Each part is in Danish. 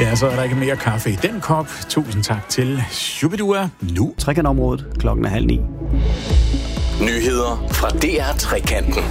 Ja, så er der ikke mere kaffe i den kop. Tusind tak til Shubidua. Nu Trekantområdet, 8:30. Nyheder fra DR Trekanten.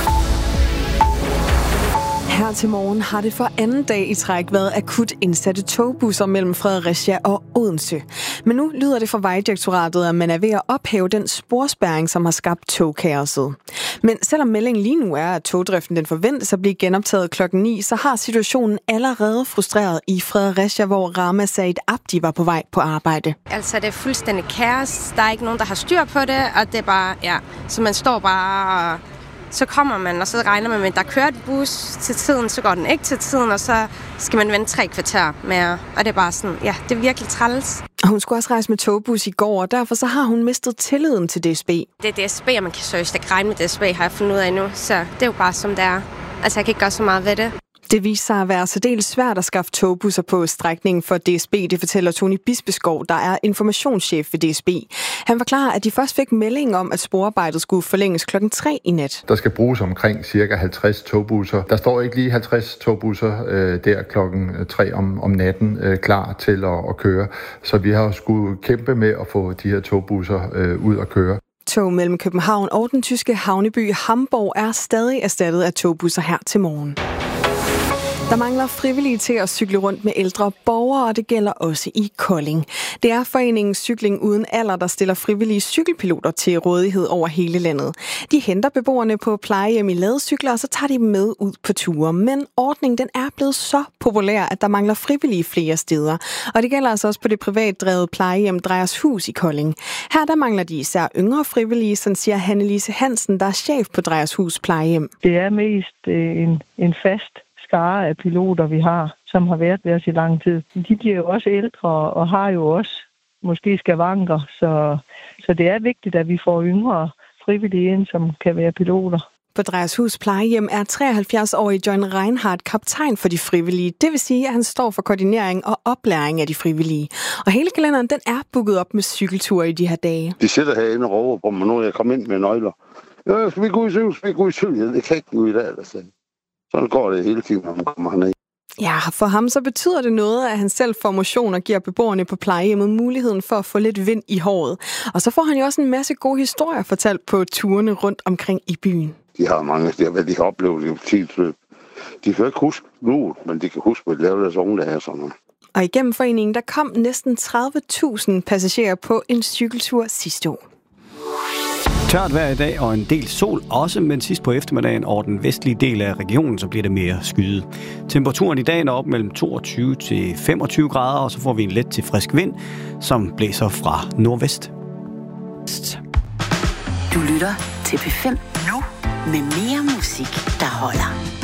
Her til morgen har det for anden dag i træk været akut indsatte togbusser mellem Fredericia og Odense. Men nu lyder det fra Vejdirektoratet, at man er ved at ophæve den sporspærring, som har skabt togkaoset. Men selvom meldingen lige nu er, at togdriften den forventes at blive genoptaget klokken 9, så har situationen allerede frustreret i Fredericia, hvor Rama Said Abdi var på vej på arbejde. Altså, det er fuldstændig kaos. Der er ikke nogen, der har styr på det, og det er bare, så man står bare og så kommer man, og så regner man med, at der kører et bus til tiden, så går den ikke til tiden, og så skal man vente 3 kvarter med, og det er bare sådan, det er virkelig træls. Hun skulle også rejse med togbus i går, og derfor så har hun mistet tilliden til DSB. Det er DSB, og man kan seriøst ikke regne med DSB, har jeg fundet ud af nu, så det er jo bare som det er. Altså, jeg kan ikke gøre så meget ved det. Det viser sig at være særdeles svært at skaffe togbusser på strækningen for DSB, det fortæller Tony Bispeskov, der er informationschef ved DSB. Han forklarer, at de først fik melding om, at sporarbejdet skulle forlænges klokken 3 i nat. Der skal bruges omkring ca. 50 togbusser. Der står ikke lige 50 togbusser der klokken 3 om natten klar til at køre. Så vi har skulle kæmpe med at få de her togbusser ud at køre. Tog mellem København og den tyske havneby Hamburg er stadig erstattet af togbusser her til morgen. Der mangler frivillige til at cykle rundt med ældre borgere, og det gælder også i Kolding. Det er foreningen Cykling Uden Alder, der stiller frivillige cykelpiloter til rådighed over hele landet. De henter beboerne på plejehjem i ladecykler, og så tager de dem med ud på ture. Men ordningen den er blevet så populær, at der mangler frivillige flere steder. Og det gælder altså også på det privatdrevet plejehjem Drejers Hus i Kolding. Her der mangler de især yngre frivillige, sådan siger Hannelise Hansen, der er chef på Drejers Hus plejehjem. Det er mest en fast skare af piloter, vi har, som har været ved os i lang tid. De bliver jo også ældre og har jo også måske skavanker, så det er vigtigt, at vi får yngre frivillige ind, som kan være piloter. På Drejers Hus plejehjem er 73-årige John Reinhardt kaptajn for de frivillige. Det vil sige, at han står for koordinering og oplæring af de frivillige. Og hele kalenderen den er booket op med cykelture i de her dage. De sidder herinde og råber på mig, når jeg kommer ind med nøgler. Skal vi gå i cykel? Skal vi gå i cykel? Det kan ikke gå i dag, altså. Sådan går det hele tiden, når man kommer herned. Ja, for ham så betyder det noget, at han selv får motion og giver beboerne på plejehjemmet muligheden for at få lidt vind i håret. Og så får han jo også en masse gode historier fortalt på turene rundt omkring i byen. De har mange, hvad de har oplevet i tidsløb. De kan ikke huske nu, men de kan huske, hvad de lavede deres unge dage og sådan noget. Og igennem foreningen, der kom næsten 30.000 passagerer på en cykeltur sidste år. Tørt vejr i dag og en del sol også, men sidst på eftermiddagen over den vestlige del af regionen, så bliver det mere skyet. Temperaturen i dag er op mellem 22 til 25 grader, og så får vi en let til frisk vind, som blæser fra nordvest. Du lytter til P5 nu med mere musik, der holder.